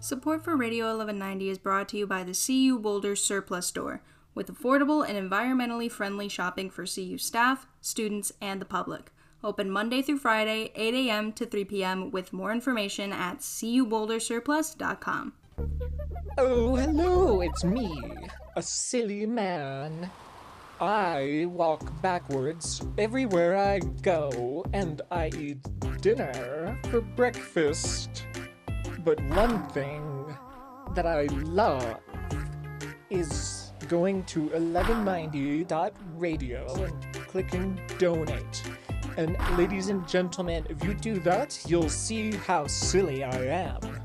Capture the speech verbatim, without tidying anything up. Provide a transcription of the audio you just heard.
Support for Radio eleven ninety is brought to you by the C U Boulder Surplus Store, with affordable and environmentally friendly shopping for C U staff, students, and the public. Open Monday through Friday, eight a.m. to three p.m. with more information at c u boulder surplus dot com. Oh, hello, it's me, a silly man. I walk backwards everywhere I go, and I eat dinner for breakfast. But one thing that I love is going to eleven ninety dot radio and clicking donate. And ladies and gentlemen, if you do that, you'll see how silly I am.